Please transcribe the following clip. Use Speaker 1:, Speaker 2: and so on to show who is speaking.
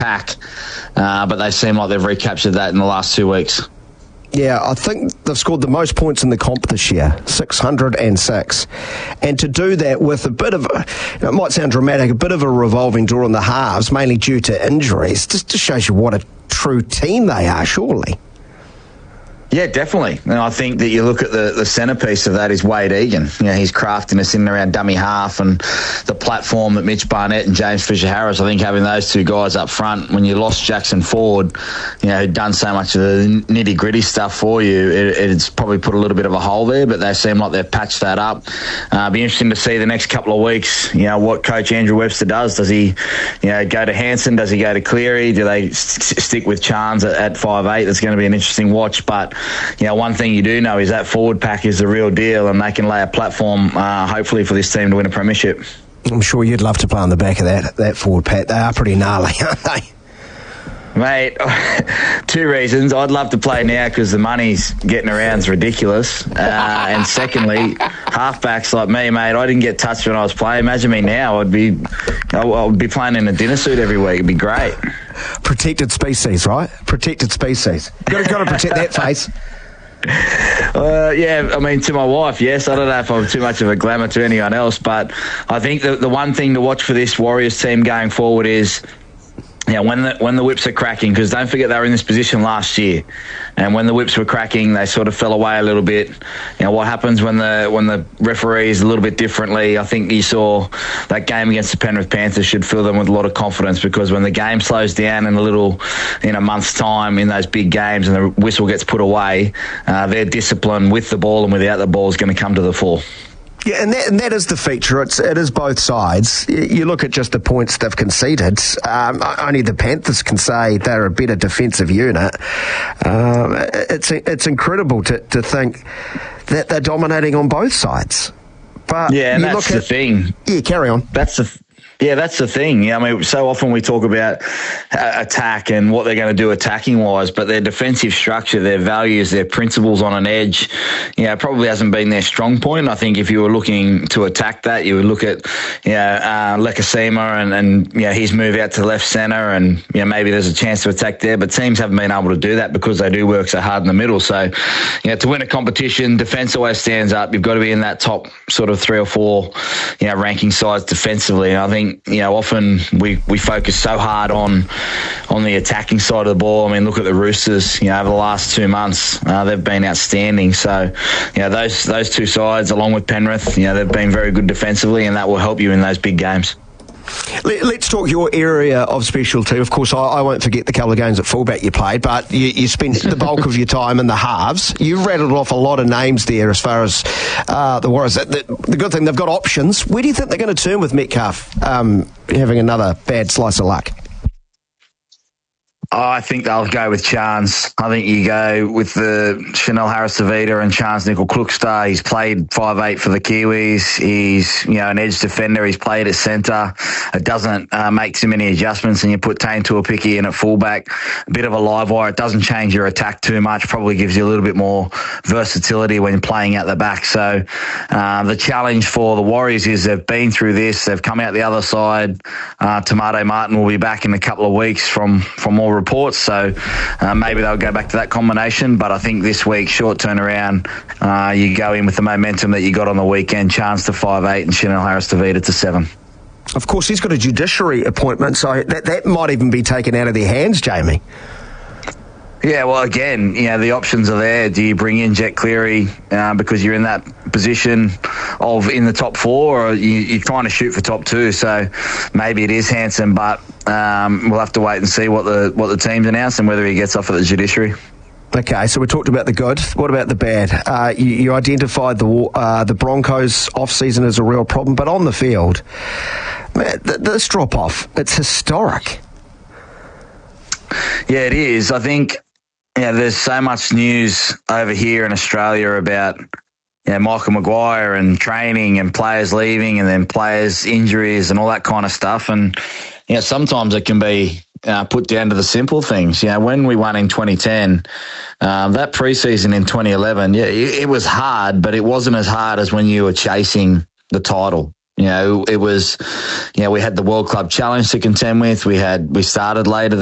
Speaker 1: pack, but they seem like they've recaptured that in the last 2 weeks.
Speaker 2: Yeah, I think they've scored the most points in the comp this year, 606. And to do that with a bit of, it might sound dramatic, a bit of a revolving door in the halves, mainly due to injuries, just shows you what a true team they are, surely.
Speaker 1: Yeah, definitely. And I think that you look at the centrepiece of that is Wade Egan. His craftiness in and around dummy half and the platform that Mitch Barnett and James Fisher-Harris, I think having those two guys up front, when you lost Jackson Ford, who'd done so much of the nitty-gritty stuff for you, it's probably put a little bit of a hole there, but they seem like they've patched that up. Be interesting to see the next couple of weeks, what Coach Andrew Webster does. Does he, go to Hansen? Does he go to Cleary? Do they stick with Chance at 5'8"? That's going to be an interesting watch, but one thing you do know is that forward pack is the real deal, and they can lay a platform, hopefully, for this team to win a premiership.
Speaker 2: I'm sure you'd love to play on the back of that forward pack. They are pretty gnarly, aren't they?
Speaker 1: Mate, 2 reasons. I'd love to play now because the money's getting around is ridiculous. And secondly, halfbacks like me, mate, I didn't get touched when I was playing. Imagine me now. I would be playing in a dinner suit every week. It'd be great.
Speaker 2: Protected species, right? Protected species. Got to protect that face.
Speaker 1: Yeah, I mean, to my wife, yes. I don't know if I'm too much of a glamour to anyone else, but I think the one thing to watch for this Warriors team going forward is when the whips are cracking, because don't forget they were in this position last year, and when the whips were cracking, they sort of fell away a little bit. What happens when the referees a little bit differently? I think you saw that game against the Penrith Panthers should fill them with a lot of confidence, because when the game slows down in a month's time in those big games and the whistle gets put away, their discipline with the ball and without the ball is going to come to the fore.
Speaker 2: Yeah, and that is the feature. It is both sides. You look at just the points they've conceded. Only the Panthers can say they're a better defensive unit. It's incredible to think that they're dominating on both sides. But
Speaker 1: yeah, and that's the thing.
Speaker 2: Yeah, carry on.
Speaker 1: That's the thing. I mean, so often we talk about attack and what they're going to do attacking-wise, but their defensive structure, their values, their principles on an edge, probably hasn't been their strong point. I think if you were looking to attack that, you would look at, Lekasima and his move out to left centre, and maybe there's a chance to attack there, but teams haven't been able to do that because they do work so hard in the middle. So, to win a competition, defence always stands up. You've got to be in that top sort of 3 or 4, ranking sides defensively. And I think, often we focus so hard on the attacking side of the ball. I mean, look at the Roosters, over the last 2 months, they've been outstanding. So, those two sides, along with Penrith, they've been very good defensively, and that will help you in those big games.
Speaker 2: Let's talk your area of specialty. Of course, I won't forget the couple of games at fullback you played, but you spent the bulk of your time in the halves. You rattled off a lot of names there as far as the Warriors. The good thing, they've got options. Where do you think they're going to turn with Metcalf having another bad slice of luck?
Speaker 1: I think they'll go with Chance. I think you go with the Chanel Harris-Tavita and Chance Nickel-Klukstar. He's played 5'8" for the Kiwis. He's, an edge defender. He's played at centre. It doesn't make too many adjustments, and you put Tane Tuapiki in at fullback. A bit of a live wire. It doesn't change your attack too much. Probably gives you a little bit more versatility when you're playing out the back. So the challenge for the Warriors is they've been through this. They've come out the other side. Tomato Martin will be back in a couple of weeks from all reports, so maybe they'll go back to that combination, but I think this week, short turnaround, you go in with the momentum that you got on the weekend, Chance to 5'8" and Chanel Harris-Tavita to 7.
Speaker 2: Of course, he's got a judiciary appointment, so that might even be taken out of their hands, Jamie.
Speaker 1: Yeah, well, again, the options are there. Do you bring in Jet Cleary because you're in that position of in the top 4, or you're trying to shoot for top 2? So maybe it is Hansen, but we'll have to wait and see what the team's announced and whether he gets off at the judiciary.
Speaker 2: Okay, so we talked about the good. What about the bad? You identified the Broncos off-season as a real problem, but on the field, man, this drop-off, it's historic.
Speaker 1: Yeah, it is. I think there's so much news over here in Australia about Michael Maguire and training and players leaving and then players' injuries and all that kind of stuff. And sometimes it can be put down to the simple things. When we won in 2010, that preseason in 2011, it was hard, but it wasn't as hard as when you were chasing the title. You know, it was, you know, we had the World Club Challenge to contend with. We started later